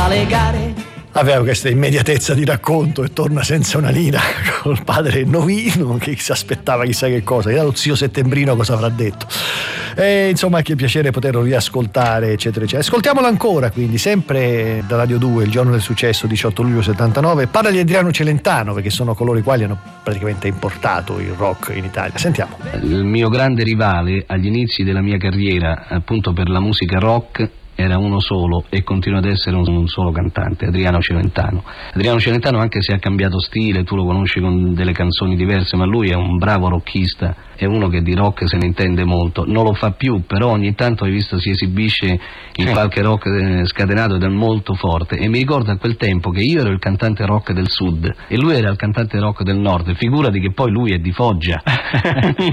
alle gare. Aveva questa immediatezza di racconto e torna senza una lira col padre novino che si aspettava chissà che cosa, e lo zio settembrino cosa avrà detto. E insomma, che piacere poterlo riascoltare, eccetera eccetera. Ascoltiamolo ancora, quindi, sempre da Radio 2, il giorno del successo, 18 luglio 79. Parla di Adriano Celentano, perché sono coloro i quali hanno praticamente importato il rock in Italia. Sentiamo. Il mio grande rivale agli inizi della mia carriera, appunto per la musica rock, era uno solo e continua ad essere un solo cantante, Adriano Celentano. Adriano Celentano, anche se ha cambiato stile, tu lo conosci con delle canzoni diverse, ma lui è un bravo rockista, è uno che di rock se ne intende molto. Non lo fa più, però ogni tanto, hai visto, si esibisce in qualche rock scatenato ed è molto forte. E mi ricordo a quel tempo che io ero il cantante rock del sud e lui era il cantante rock del nord. Figurati che poi lui è di Foggia.